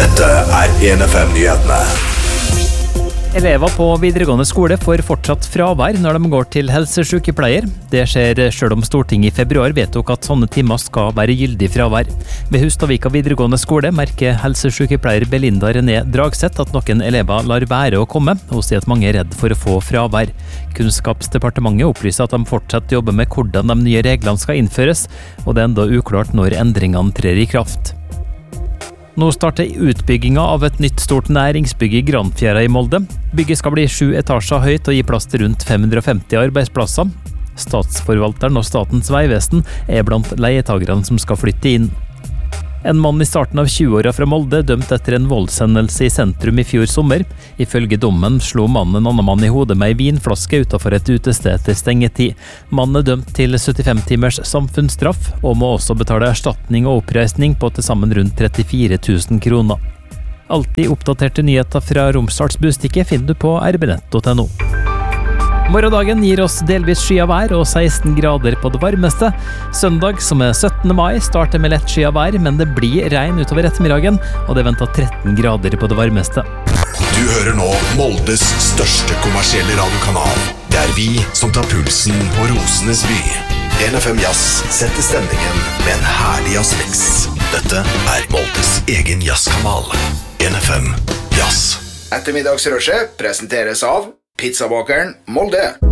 Dette 1FM-nyhetene. Elever på videregående skole får fortsatt fravær når de går til helsesykepleier. Det skjer selv om Stortinget i februar vedtok at sånne timer skal være gyldig fravær. Ved Hustadvika videregående skole merker helsesykepleier Belinda René Dragseth at noen elever lar være å komme, og sier at mange er redd for å få fravær. Kunnskapsdepartementet opplyser at de fortsatt jobber med hvordan de nye reglene skal innføres, og det er enda uklart når endringene trer i kraft. Nå starter utbygginga av et nytt stort næringsbygg i Granfjæra i Molde. Bygget skal bli 7 etasjer høyt og gi plass til rundt 550 arbeidsplasser. Statsforvalteren og Statens vegvesen er blant leietagerne som skal flytte inn. En mann i starten av 20-åra fra Molde dømt etter en voldshendelse i sentrum i fjor sommer. Ifølge dommen slo mannen en annen mann i hodet med ei vinflaske utenfor et utested etter stengetid. Mannen er dømt til 75 timers samfunnsstraff, og må også betale erstatning og oppreisning på til sammen rundt 34 000 kroner. Alltid oppdaterte nyheter fra Romsdals Bustikke finner du på rbnett.no. Morgendagen gir oss delvis skyet vær og 16 grader på det varmeste. Søndag, som er 17. mai, starter med lett skyet vær, men det blir regn utover ettermiddagen, og det venter 13 grader på det varmeste. Du hører nå Moldes største kommersielle radiokanal. Det er vi som tar pulsen på Rosenes by. 1FM Jazz setter stemningen med en herlig jazzmix. Dette er Moldes egen jazzkanal. 1FM Jazz. Ettermiddagsrushet presenteres av Pizzabakeren Molde.